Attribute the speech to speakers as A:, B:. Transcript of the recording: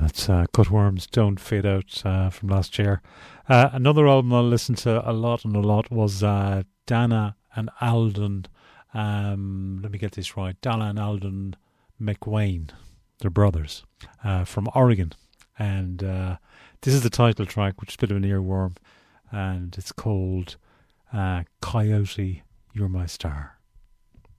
A: That's Cutworms Don't Fade Out from last year. Another album I listened to a lot was Dana and Alden. Let me get this right. Dana and Alden McWayne. They're brothers from Oregon. And this is the title track, which is a bit of an earworm. And it's called Coyote, You're My Star.